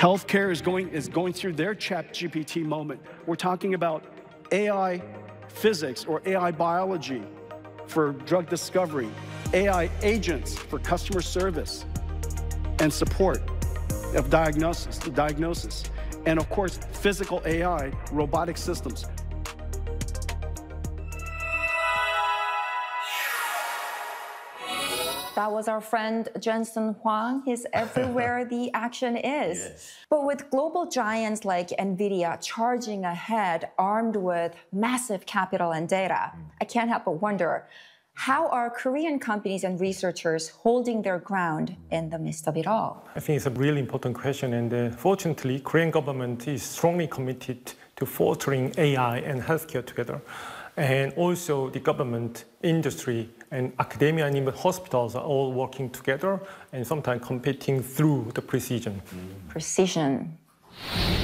Healthcare is going through their ChatGPT moment. We're talking about AI physics or AI biology for drug discovery, AI agents for customer service and support of diagnosis, and of course, physical AI, robotic systems. That was our friend Jensen Huang. He's everywhere the action is. Yes. But with global giants like NVIDIA charging ahead, armed with massive capital and data, I can't help but wonder, how are Korean companies and researchers holding their ground in the midst of it all? I think it's a really important question, and fortunately, Korean government is strongly committed to fostering AI and healthcare together. And also the government, industry, and academia, and even hospitals are all working together and sometimes competing through the precision. Precision.